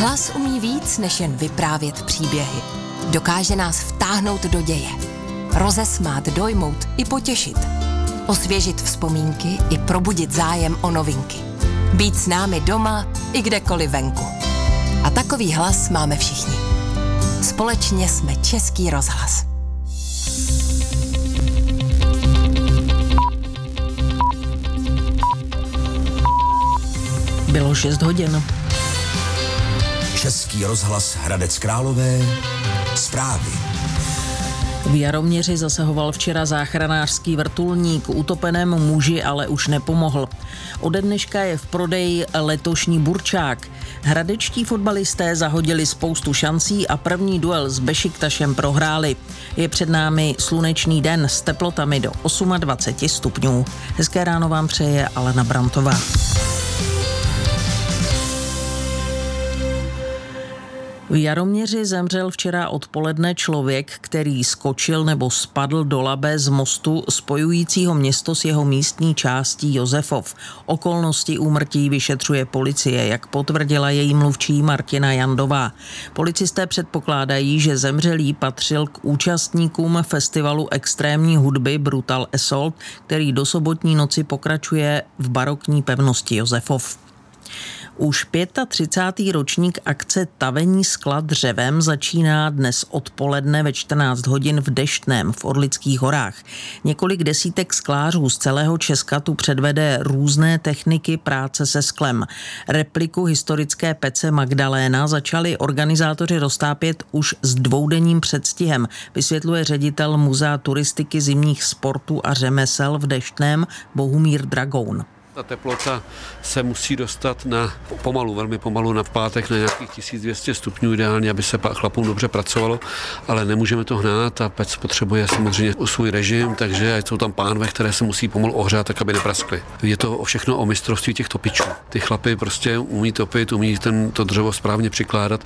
Hlas umí víc, než jen vyprávět příběhy. Dokáže nás vtáhnout do děje. Rozesmát, dojmout i potěšit. Osvěžit vzpomínky i probudit zájem o novinky. Být s námi doma i kdekoliv venku. A takový hlas máme všichni. Společně jsme Český rozhlas. Bylo 6 hodin. Český rozhlas Hradec Králové. Zprávy. V Jaroměři zasahoval včera záchranářský vrtulník. Utopenému muži ale už nepomohl. Ode dneška je v prodeji letošní burčák. Hradečtí fotbalisté zahodili spoustu šancí a první duel s Bešiktašem prohráli. Je před námi slunečný den s teplotami do 28 stupňů. Hezké ráno vám přeje Alena Brantová. V Jaroměři zemřel včera odpoledne člověk, který skočil nebo spadl do Labe z mostu spojujícího město s jeho místní částí Josefov. Okolnosti úmrtí vyšetřuje policie, jak potvrdila její mluvčí Martina Jandová. Policisté předpokládají, že zemřelý patřil k účastníkům festivalu extrémní hudby Brutal Assault, který do sobotní noci pokračuje v barokní pevnosti Josefov. Už 35. ročník akce Tavení skla dřevem začíná dnes odpoledne ve 14 hodin v Deštném v Orlických horách. Několik desítek sklářů z celého Česka tu předvede různé techniky práce se sklem. Repliku historické pece Magdaléna začali organizátoři roztápět už s dvoudenním předstihem, vysvětluje ředitel Muzea turistiky zimních sportů a řemesel v Deštném Bohumír Dragoun. Ta teplota se musí dostat na velmi pomalu na pátek na nějakých 1200 stupňů ideálně, aby se chlapům dobře pracovalo, ale nemůžeme to hnát, ta pec potřebuje samozřejmě svůj režim, takže jsou tam pánve, které se musí pomalu ohřát, tak aby nepraskly. Je to všechno o mistrovství těch topičů. Ty chlapy prostě umí topit, umí to dřevo správně přikládat.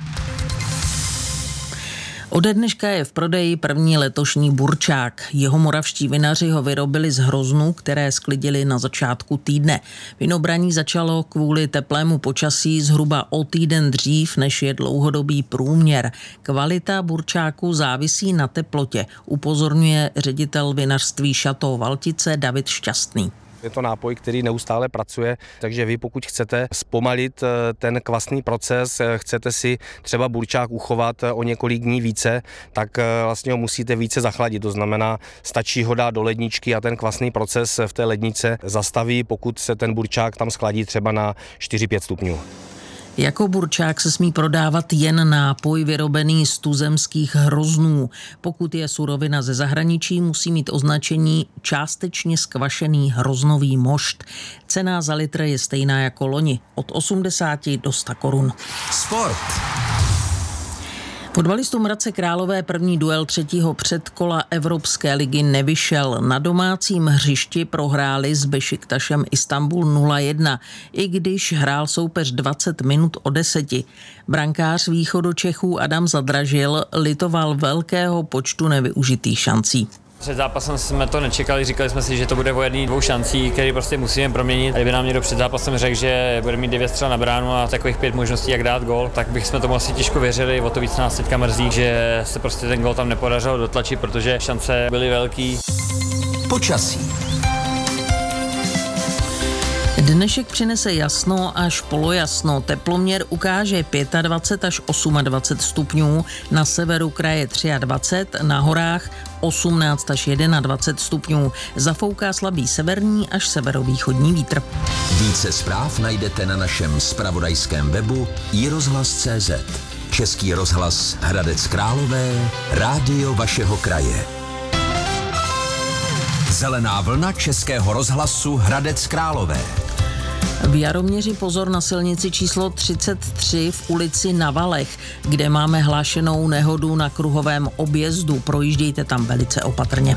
Ode dneška je v prodeji první letošní burčák. Jeho moravští vinaři ho vyrobili z hroznů, které sklidili na začátku týdne. Vinobraní začalo kvůli teplému počasí zhruba o týden dřív, než je dlouhodobý průměr. Kvalita burčáku závisí na teplotě, upozorňuje ředitel vinařství Chateau Valtice David Šťastný. Je to nápoj, který neustále pracuje, takže vy pokud chcete zpomalit ten kvasný proces, chcete si třeba burčák uchovat o několik dní více, tak vlastně ho musíte více zachladit. To znamená, stačí ho dát do ledničky a ten kvasný proces v té lednice zastaví, pokud se ten burčák tam schladí třeba na 4-5 stupňů. Jako burčák se smí prodávat jen nápoj vyrobený z tuzemských hroznů. Pokud je surovina ze zahraničí, musí mít označení částečně skvašený hroznový mošt. Cena za litr je stejná jako loni, od 80 do 100 korun. Sport. Fotbalistům Hradce Králové první duel třetího předkola Evropské ligy nevyšel. Na domácím hřišti prohráli s Bešiktašem Istanbul 0-1, i když hrál soupeř 20 minut o 10. Brankář Východočechů Adam Zadražil litoval velkého počtu nevyužitých šancí. Před zápasem jsme to nečekali, říkali jsme si, že to bude o 1-2 šancí, které prostě musíme proměnit. Kdyby nám někdo před zápasem řekl, že bude mít 9 střel na bránu a takových 5 možností, jak dát gól, tak bychom tomu asi těžko věřili. O to víc nás teďka mrzí, že se prostě ten gól tam nepodařilo dotlačit, protože šance byly velký. Počasí. Dnešek přinese jasno až polojasno. Teploměr ukáže 25 až 28 stupňů, na severu kraje 23, na horách 18 až 21 stupňů. Zafouká slabý severní až severovýchodní vítr. Více zpráv najdete na našem zpravodajském webu iRozhlas.cz. Český rozhlas Hradec Králové, rádio vašeho kraje. Zelená vlna Českého rozhlasu Hradec Králové. V Jaroměři pozor na silnici číslo 33 v ulici Na Valech, kde máme hlášenou nehodu na kruhovém objezdu. Projíždějte tam velice opatrně.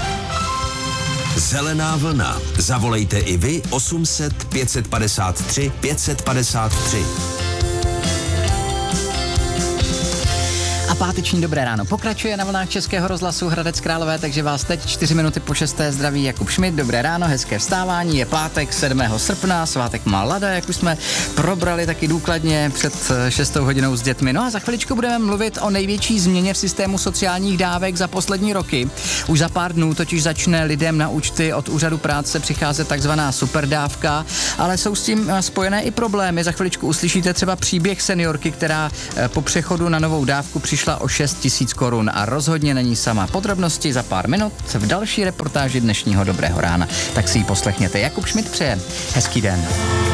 Zelená vlna. Zavolejte i vy 800 553 553. A páteční Dobré ráno pokračuje na vlnách Českého rozhlasu Hradec Králové, takže vás teď 4 minuty po 6. zdraví Jakub Šmit. Dobré ráno, hezké vstávání, je pátek 7. srpna, svátek má Lada, jak už jsme probrali taky důkladně před 6 hodinou s dětmi. No a za chviličku budeme mluvit o největší změně v systému sociálních dávek za poslední roky. Už za pár dnů totiž začne lidem na účty od úřadu práce přicházet takzvaná superdávka, ale jsou s tím spojené i problémy. Za chviličku uslyšíte třeba příběh seniorky, která po přechodu na novou dávku přišla o 6 000 korun a rozhodně není sama. Podrobnosti za pár minut v další reportáži dnešního Dobrého rána. Tak si ji poslechněte. Jakub Šmit přeje hezký den.